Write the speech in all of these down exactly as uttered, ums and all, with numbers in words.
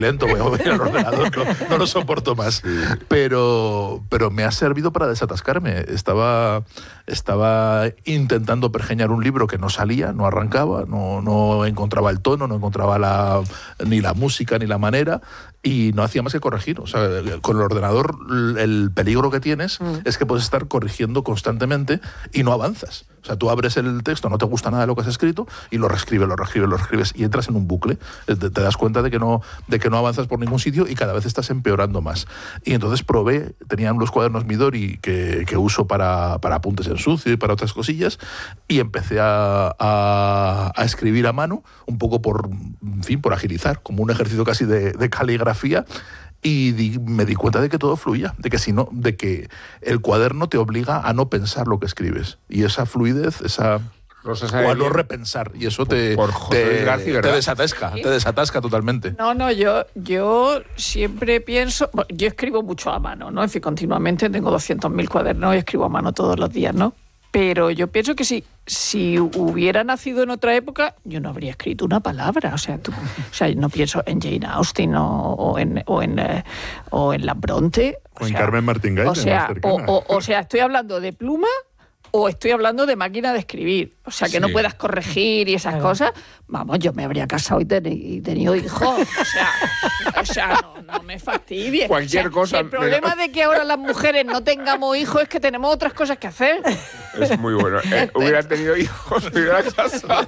lento, voy a mover el ordenador, no, no lo soporto más. Pero, pero me ha servido para desatascarme. Estaba, estaba intentando pergeñar un libro que no salía, no arrancaba, no, no encontraba el tono, no encontraba la, ni la música ni la manera, y no hacía más que corregir. O sea, con el ordenador el peligro que tienes mm. es que puedes estar corrigiendo constantemente y no avanzas. O sea, tú abres el texto, no te gusta nada de lo que has escrito y lo reescribes, lo reescribes, lo reescribes y entras en un bucle. Te, te das cuenta de que, no, de que no avanzas por ningún sitio y cada vez estás empeorando más. Y entonces probé, tenían los cuadernos Midori que, que uso para, para apuntes en sucio y para otras cosillas, y empecé a, a, a escribir a mano, un poco por, en fin, por agilizar, como un ejercicio casi de, de caligrafía. Y di, me di cuenta de que todo fluía, de que si no, de que el cuaderno te obliga a no pensar lo que escribes. Y esa fluidez, esa o a no repensar, y eso te, por, por te, García, te desatasca, ¿sí? te desatasca totalmente. No, no, yo, yo siempre pienso, yo escribo mucho a mano, ¿no? En fin, continuamente tengo doscientos mil cuadernos y escribo a mano todos los días, ¿no? Pero yo pienso que si, si hubiera nacido en otra época, yo no habría escrito una palabra. O sea, tú, o sea no pienso en Jane Austen o, o en o en, eh, o en la Bronte. O, o en sea, Carmen Martín Gaite. O sea, o, o, o sea, estoy hablando de pluma o estoy hablando de máquina de escribir. O sea, que sí. no puedas corregir y esas claro. cosas. Vamos, yo me habría casado y, ten, y tenido hijos. O sea, o sea no, no me fastidies. Cualquier o sea, cosa. El problema de que ahora las mujeres no tengamos hijos es que tenemos otras cosas que hacer. Es muy bueno. Eh, hubieras tenido hijos, hubieras casado.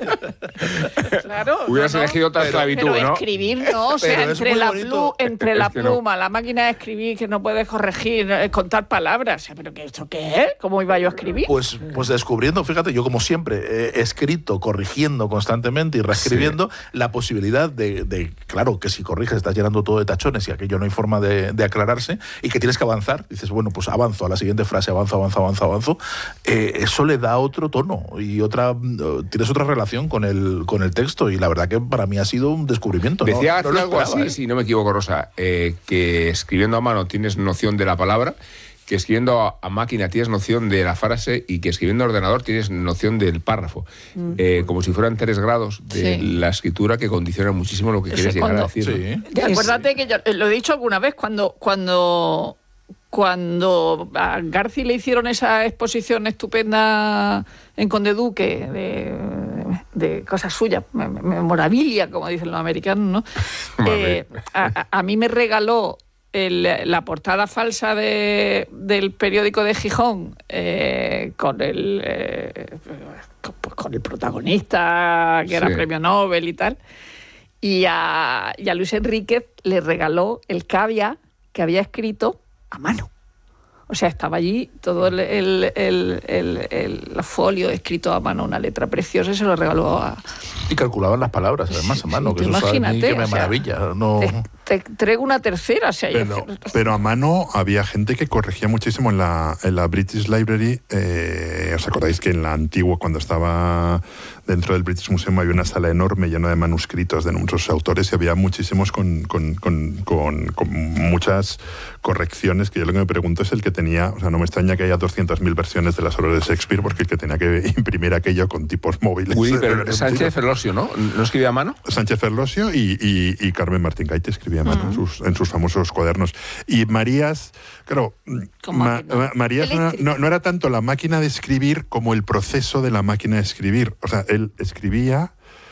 Claro. Hubieras no, elegido otra pero, esclavitud, pero ¿no? escribir, no. O sea, entre la, plu, entre la es que pluma, no. la máquina de escribir que no puedes corregir, contar palabras. O sea, ¿pero qué, esto qué es? ¿Cómo iba yo a escribir? Pues, pues descubriendo, fíjate, yo como siempre he escrito, corrigiendo constantemente y reescribiendo, sí. la posibilidad de, de, claro, que si corriges estás llenando todo de tachones y aquello no hay forma de, de aclararse y que tienes que avanzar. Dices, bueno, pues avanzo a la siguiente frase, avanzo, avanzo, avanzo, avanzo. Eh, eso le da otro tono y otra uh, tienes otra relación con el, con el texto, y la verdad que para mí ha sido un descubrimiento. Decía no, no algo así, ¿eh? Si no me equivoco, Rosa, eh, que escribiendo a mano tienes noción de la palabra, que escribiendo a, a máquina tienes noción de la frase y que escribiendo a ordenador tienes noción del párrafo. Mm. Eh, como si fueran tres grados de sí. la escritura que condicionan muchísimo lo que Eso quieres llegar cuando, a decir. Sí. ¿no? Acuérdate que yo lo he dicho alguna vez, cuando, cuando, cuando a Garci le hicieron esa exposición estupenda en Conde Duque de, de cosas suyas, memorabilia, como dicen los americanos, ¿no? eh, a, a mí me regaló El, la portada falsa de, del periódico de Gijón eh, con el eh, con, pues con el protagonista que era sí. premio Nobel y tal, y a, y a Luis Enríquez le regaló el cavia que había escrito a mano. O sea, estaba allí todo el, el, el, el, el folio escrito a mano, una letra preciosa, y se lo regaló a... Y calculaban las palabras, además, a mano, sí, que eso imagínate, sabe, que me o sea, maravilla. No... Te, te traigo una tercera. O sea, pero, yo... pero a mano había gente que corregía muchísimo en la, en la British Library. Eh, ¿Os acordáis que en la antigua, cuando estaba dentro del British Museum, había una sala enorme llena de manuscritos de numerosos autores y había muchísimos con, con, con, con, con muchas correcciones, que yo lo que me pregunto es el que tenía, o sea, no me extraña que haya doscientas mil versiones de las obras de Shakespeare, porque el que tenía que imprimir aquello con tipos móviles. Uy, pero Sánchez Ferlosio, ¿no? ¿No escribía a mano? Sánchez Ferlosio y, y, y Carmen Martín Gaite escribía a mano uh-huh. en, sus, en sus famosos cuadernos. Y Marías, claro, Ma, Ma, Marías no, no, no era tanto la máquina de escribir como el proceso de la máquina de escribir. O sea, él escribía...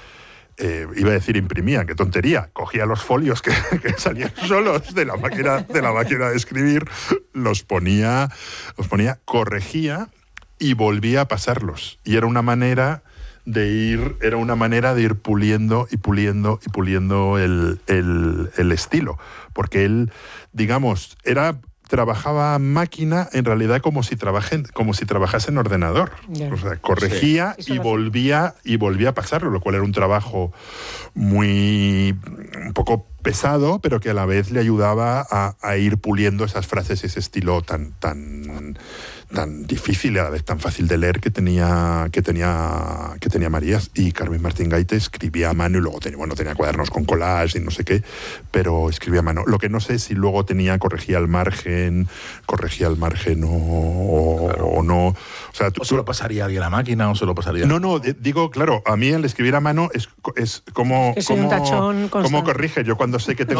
Eh, iba a decir imprimía, qué tontería, cogía los folios que, que salían solos de la máquina de la máquina de escribir, los ponía, los ponía, corregía y volvía a pasarlos. Y era una manera de ir, era una manera de ir puliendo y puliendo y puliendo el, el, el estilo. Porque él, digamos, era... trabajaba máquina en realidad como si trabajen, como si trabajase en ordenador. Yeah. O sea, corregía sí. y volvía y volvía a pasarlo, lo cual era un trabajo muy un poco pesado, pero que a la vez le ayudaba a, a ir puliendo esas frases y ese estilo tan tan tan difícil y a la vez tan fácil de leer que tenía que tenía que tenía Marías. Y Carmen Martín Gaite escribía a mano y luego tenía, bueno, tenía cuadernos con collage y no sé qué, pero escribía a mano. Lo que no sé es si luego tenía, corregía al margen, corregía al margen o, o, claro. o no. O sea, tú, o se lo pasaría a alguien a la máquina o se lo pasaría. No, no, digo, claro, a mí el escribir a mano es, es como, es como, un tachón como corrige. Yo cuando sé que tengo